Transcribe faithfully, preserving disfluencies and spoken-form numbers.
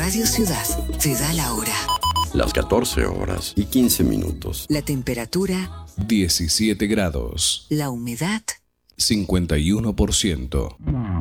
Radio Ciudad te da la hora. Las catorce horas y quince minutos. La temperatura diecisiete grados. La humedad cincuenta y uno por ciento.